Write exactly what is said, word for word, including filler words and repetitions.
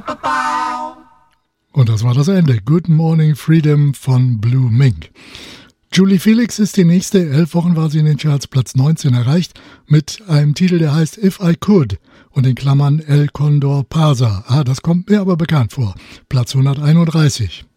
Und das war das Ende. Good Morning Freedom von Blue Mink. Julie Felix ist die nächste. Elf Wochen war sie in den Charts, Platz neunzehn erreicht, mit einem Titel, der heißt If I Could und in Klammern El Condor Pasa. Ah, das kommt mir aber bekannt vor. Platz hunderteinunddreißig.